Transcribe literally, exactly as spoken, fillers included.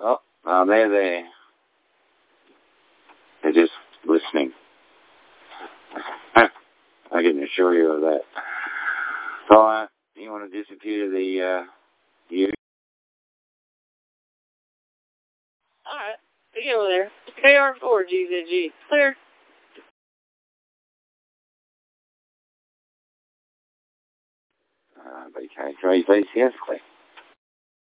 Oh, uh, there they. They're just listening. I can assure you of that. So, uh, you want to disappear the, uh, you? Alright, get over there. K R four G Z G. Clear. Uh, but you can't try your face, yes, clear.